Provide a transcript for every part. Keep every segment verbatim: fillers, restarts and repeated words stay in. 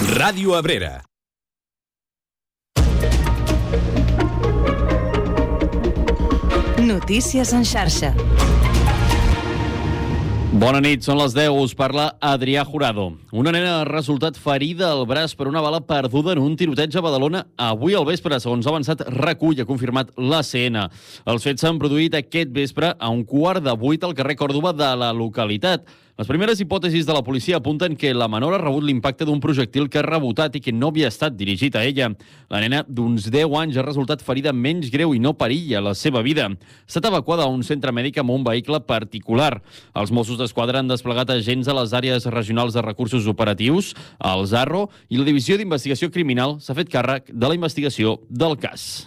Ràdio Abrera. Notícies en xarxa. Bona nit, són les deu, us parla Adrià Jurado. Una nena ha resultat ferida al braç per una bala perduda en un tiroteig a Badalona avui al vespre, segons ha avançat RAC1 i ha confirmat l'A C N. Els fets s'han produït aquest vespre a un quart de vuit al carrer Còrdova de la localitat. Les primeres hipòtesis de la policia apunten que la menor ha rebut l'impacte d'un projectil que ha rebotat i que no havia estat dirigit a ella. La nena, d'uns deu anys, ha resultat ferida menys greu i no perilla la seva vida. Ha estat evacuada a un centre mèdic amb un vehicle particular. Els Mossos d'Esquadra han desplegat agents a les àrees regionals de recursos operatius, al Zarro, i la Divisió d'Investigació Criminal s'ha fet càrrec de la investigació del cas.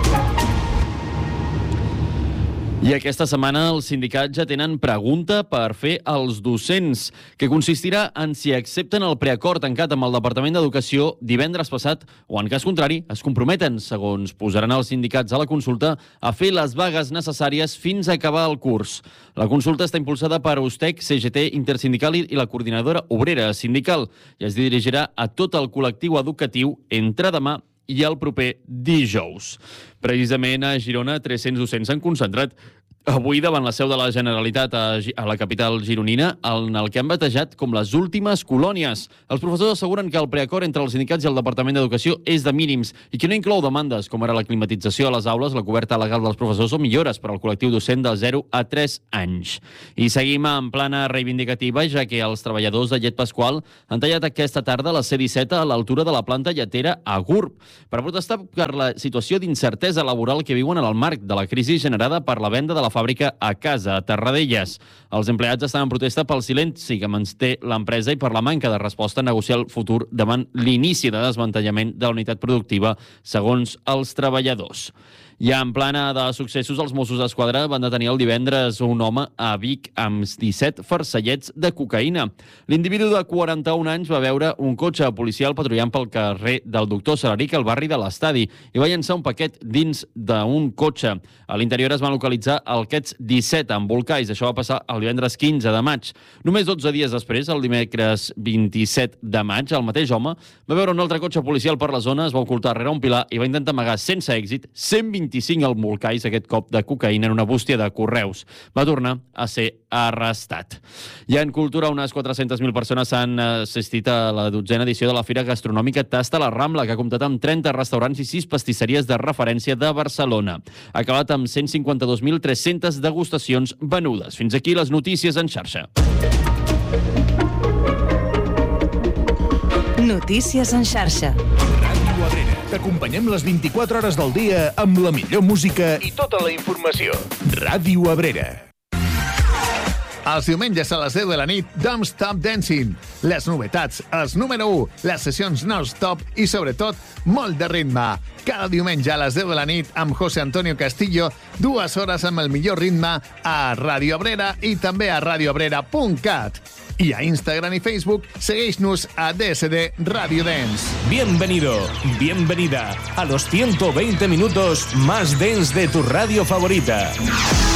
I aquesta setmana els sindicats ja tenen pregunta per fer als docents, que consistirà en si accepten el preacord tancat amb el Departament d'Educació divendres passat o, en cas contrari, es comprometen, segons posaran els sindicats a la consulta, a fer les vagues necessàries fins a acabar el curs. La consulta està impulsada per USTEC, C G T, Intersindical i la Coordinadora Obrera Sindical i es dirigirà a tot el col·lectiu educatiu entre demà i el proper dijous. Precisament a Girona, tres-cents docents s'han concentrat avui davant la seu de la Generalitat a la capital gironina, en el que han batejat com les últimes colònies. Els professors asseguren que el preacord entre els sindicats i el Departament d'Educació és de mínims i que no inclou demandes com ara la climatització a les aules, la coberta legal dels professors o millores per al col·lectiu docent de zero a tres anys. I seguim en plana reivindicativa, ja que els treballadors de Llet Pasqual han tallat aquesta tarda la C disset a l'altura de la planta lletera a Gurb per protestar per la situació d'incertesa laboral que viuen en el marc de la crisi generada per la venda de la fàbrica a casa, a Terradellas. Els empleats estan en protesta pel silenci que manté l'empresa i per la manca de resposta a negociar el futur davant l'inici de desmantellament de la unitat productiva, segons els treballadors. I en plana de successos, els Mossos d'Esquadra van detenir el divendres un home a Vic amb disset farcellets de cocaïna. L'individu de quaranta-un anys va veure un cotxe policial patrullant pel carrer del Doctor Salaric al barri de l'Estadi i va llançar un paquet dins d'un cotxe. A l'interior es van localitzar aquests disset embolcalls. Això va passar el divendres quinze de maig. Només dotze dies després, el dimecres vint-i-set de maig, el mateix home va veure un altre cotxe policial per la zona, es va ocultar rere un pilar i va intentar amagar sense èxit cent vint-i-cinc embolcalls, aquest cop de cocaïna, en una bústia de correus. Va tornar a ser arrestat. I en cultura, unes quatre-centes mil persones s'han assistit a la dotzena edició de la Fira Gastronòmica Tasta la Rambla, que ha comptat amb trenta restaurants i sis pastisseries de referència de Barcelona. Ha acabat amb cent cinquanta-dos mil tres-centes degustacions venudes. Fins aquí les notícies en xarxa. Notícies en xarxa. Ràdio Abrera. T'acompanyem les vint-i-quatre hores del dia amb la millor música i tota la informació. Ràdio Abrera. Els diumenges a les deu de la nit, Don't Stop Dancing. Les novetats, els número u, les sessions non-stop i, sobretot, molt de ritme. Cada diumenge a les deu de la nit amb José Antonio Castillo, dues hores amb el millor ritme a Ràdio Abrera i també a radio abrera punt cat. Y a Instagram y Facebook, segueix-nos a D S D Radio Dance. Bienvenido, bienvenida a los ciento veinte minutos más dance de tu radio favorita.